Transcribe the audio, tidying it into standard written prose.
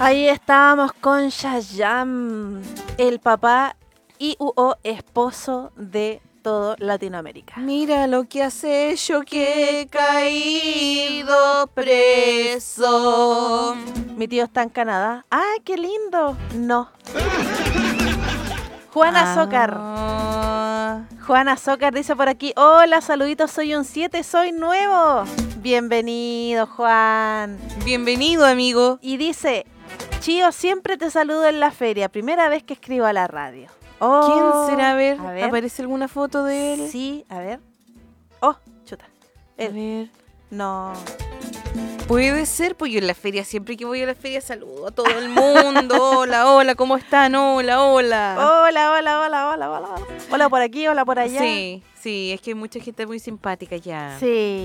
Ahí estábamos con Chayanne, el papá y esposo de todo Latinoamérica. Mira lo que has hecho, que he caído preso. Mi tío está en Canadá. ¡Ay, qué lindo! No. Juana Zócar. Juana Zócar dice por aquí: hola, saluditos, soy un 7, soy nuevo. Bienvenido, Juan. Bienvenido, amigo. Y dice: Chío, siempre te saludo en la feria, primera vez que escribo a la radio. Oh, ¿Quién será? A ver, a ver. ¿aparece alguna foto de él? Sí, a ver. Oh, chuta. A ver. No. Puede ser, pues yo en la feria, siempre que voy a la feria saludo a todo el mundo. Hola, hola, ¿cómo están? Hola, hola. Hola, hola, hola, hola, hola. Hola por aquí, hola por allá. Sí, es que hay mucha gente muy simpática ya. Sí.